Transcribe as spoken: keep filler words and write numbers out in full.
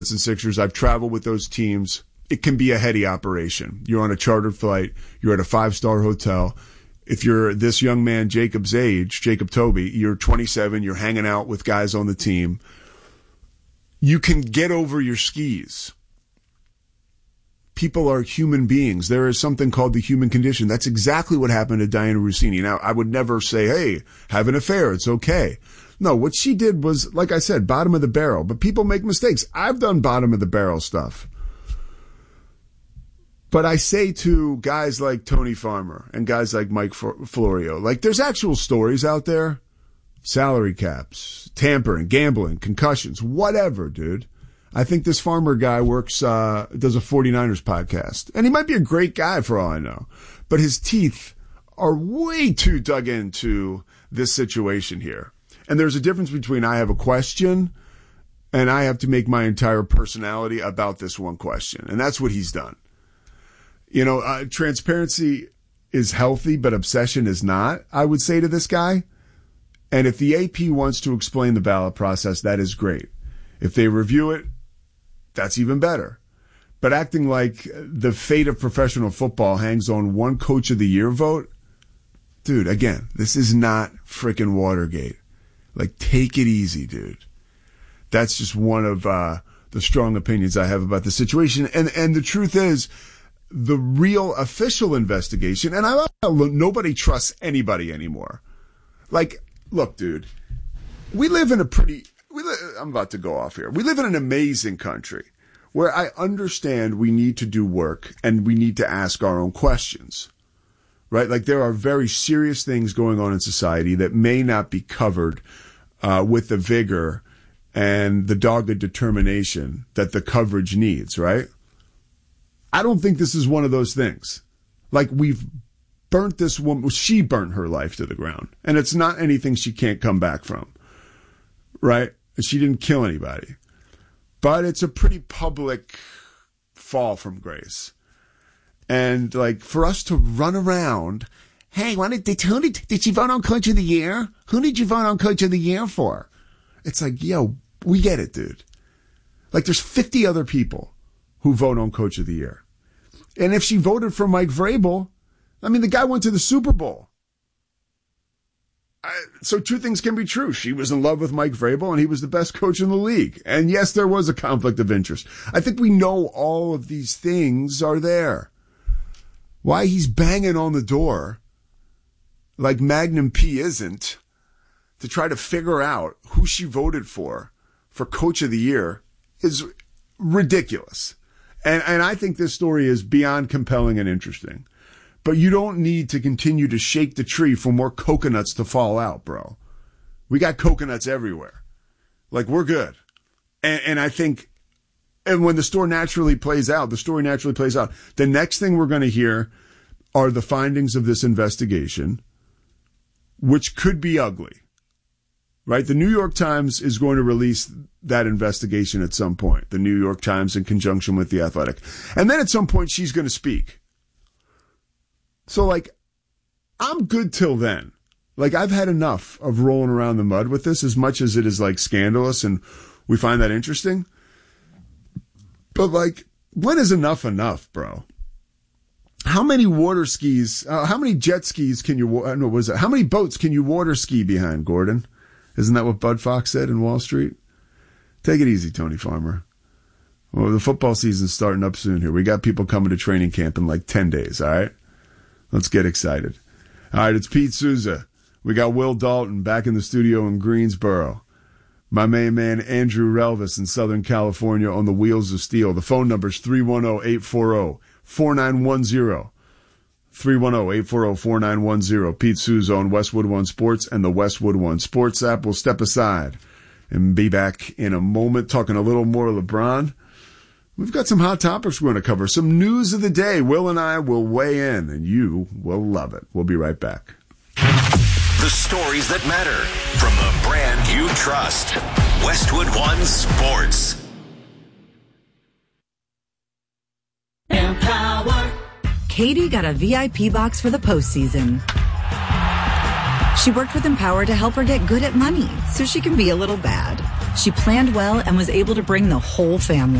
and Sixers. I've traveled with those teams. It can be a heady operation. You're on a chartered flight. You're at a five-star hotel. If you're this young man, Jacob's age, Jacob Toby, you're twenty-seven, you're hanging out with guys on the team. You can get over your skis. People are human beings. There is something called the human condition. That's exactly what happened to Diana Russini. Now, I would never say, hey, have an affair. It's okay. No, what she did was, like I said, bottom of the barrel. But people make mistakes. I've done bottom of the barrel stuff. But I say to guys like Tony Farmer and guys like Mike Florio, like there's actual stories out there. Salary caps, tampering, gambling, concussions, whatever, dude. I think this Farmer guy works, uh, does a forty-niners podcast. And he might be a great guy for all I know. But his teeth are way too dug into this situation here. And there's a difference between I have a question and I have to make my entire personality about this one question. And that's what he's done. You know, uh, transparency is healthy, but obsession is not, I would say to this guy. And if the A P wants to explain the ballot process, that is great. If they review it, that's even better. But acting like the fate of professional football hangs on one coach of the year vote, dude, again, this is not frickin' Watergate. Like, take it easy, dude. That's just one of uh, the strong opinions I have about the situation. And and the truth is, the real official investigation, and I nobody trusts anybody anymore. Like, look, dude, we live in a pretty, we li- I'm about to go off here. We live in an amazing country where I understand we need to do work and we need to ask our own questions, right? Like there are very serious things going on in society that may not be covered uh, with the vigor and the dogged determination that the coverage needs, right? I don't think this is one of those things. Like we've burnt this woman, she burnt her life to the ground. And it's not anything she can't come back from, right? She didn't kill anybody. But it's a pretty public fall from grace. And like for us to run around, hey, why did, did, who did, did she vote on Coach of the Year? Who did you vote on Coach of the Year for? It's like, yo, we get it, dude. Like there's fifty other people who vote on Coach of the Year. And if she voted for Mike Vrabel, I mean, the guy went to the Super Bowl. I, so two things can be true. She was in love with Mike Vrabel, and he was the best coach in the league. And yes, there was a conflict of interest. I think we know all of these things are there. Why he's banging on the door like Magnum P isn't to try to figure out who she voted for for Coach of the Year is ridiculous. And and I think this story is beyond compelling and interesting. But you don't need to continue to shake the tree for more coconuts to fall out, bro. We got coconuts everywhere. Like, we're good. And, and I think, and when the story naturally plays out, the story naturally plays out, the next thing we're going to hear are the findings of this investigation, which could be ugly. Right? The New York Times is going to release that investigation at some point. The New York Times in conjunction with The Athletic. And then at some point, she's going to speak. So, like, I'm good till then. Like, I've had enough of rolling around the mud with this, as much as it is, like, scandalous and we find that interesting. But, like, when is enough enough, bro? How many water skis, uh, how many jet skis can you, uh, no, what is that? How many boats can you water ski behind, Gordon? Isn't that what Bud Fox said in Wall Street? Take it easy, Tony Farmer. Well, the football season's starting up soon here. We got people coming to training camp in like ten days, all right? Let's get excited. All right, it's Pete Souza. We got Will Dalton back in the studio in Greensboro. My main man, Andrew Relvis in Southern California on the Wheels of Steel. The phone number is three one zero, eight four zero, four nine one zero. three one zero, eight four zero, four nine one zero. Pete Souza on Westwood One Sports and the Westwood One Sports app. We'll step aside and be back in a moment talking a little more LeBron. We've got some hot topics we're going to cover. Some news of the day. Will and I will weigh in, and you will love it. We'll be right back. The stories that matter from the brand you trust. Westwood One Sports. Empower. Katie got a V I P box for the postseason. She worked with Empower to help her get good at money so she can be a little bad. She planned well and was able to bring the whole family.